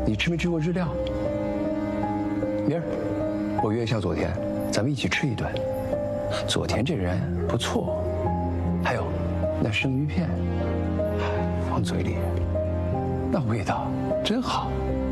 你吃没吃过日料？明儿我约一下佐田，咱们一起吃一顿。佐田这人不错，还有那生鱼片放嘴里，那味道真好。